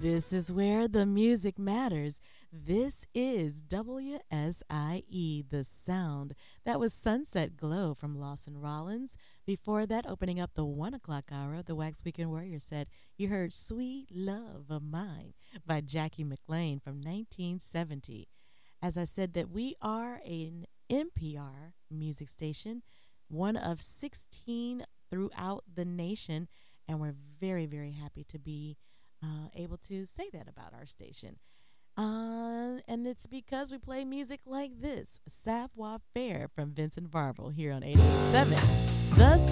This is where the music matters. This is WSIE, the sound. That was Sunset Glow from Lawson Rollins. Before that, opening up the 1 o'clock hour of the Wax Weekend Warrior set, you heard Sweet Love of Mine by Jackie McLean from 1970. As I said, that we are an NPR music station, one of 16 throughout the nation, and we're very, very happy to be able to say that about our station. And it's because we play music like this, Savoir Faire from Vincent Varvel here on 88.7 The